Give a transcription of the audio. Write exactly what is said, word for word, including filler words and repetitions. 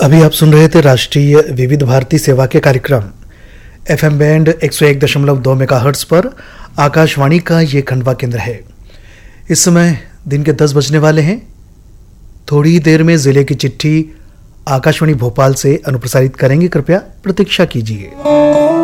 अभी आप सुन रहे थे राष्ट्रीय विविध भारती सेवा के कार्यक्रम एफएम बैंड एक सौ एक दशमलव दो मेगाहर्ट्ज पर आकाशवाणी का ये खंडवा केंद्र है। इस समय दिन के दस बजने वाले हैं। थोड़ी ही देर में जिले की चिट्ठी आकाशवाणी भोपाल से अनुप्रसारित करेंगे, कृपया प्रतीक्षा कीजिए।